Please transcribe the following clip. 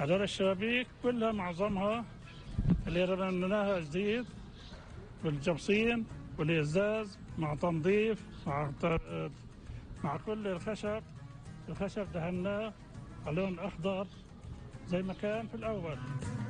هذول الشبابيك كلها معظمها اللي رممناها جديد، والجبصين والإزاز مع تنظيف مع كل الخشب دهناه على لون أخضر زي ما كان في الأول.